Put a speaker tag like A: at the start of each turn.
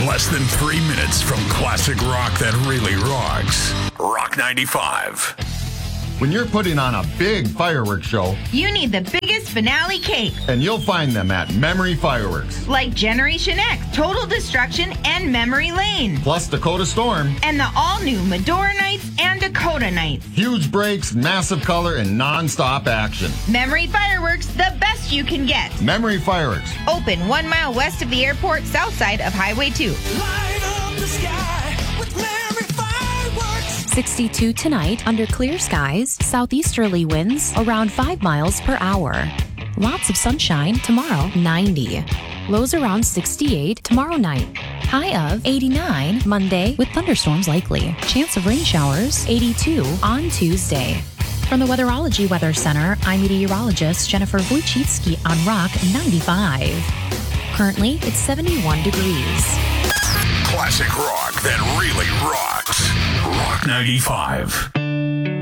A: less than 3 minutes from classic rock that really rocks. Rock 95.
B: When you're putting on a big fireworks show,
C: you need the biggest finale cake.
B: And you'll find them at Memory Fireworks.
C: Like Generation X, Total Destruction, and Memory Lane.
B: Plus Dakota Storm.
C: And the all-new Medora Nights and Dakota Nights.
B: Huge breaks, massive color, and non-stop action.
C: Memory Fireworks, the best you can get.
B: Memory Fireworks.
C: Open 1 mile west of the airport, south side of Highway 2.
D: Light up the sky with Memory Fireworks.
E: 62 tonight under clear skies, southeasterly winds around 5 miles per hour. Lots of sunshine tomorrow, 90. Lows around 68 tomorrow night. High of 89 Monday with thunderstorms likely. Chance of rain showers, 82 on Tuesday. From the Weatherology Weather Center, I'm meteorologist Jennifer Wojcicki on Rock 95. Currently, it's 71 degrees.
A: Classic rock that really rocks. Rock 95.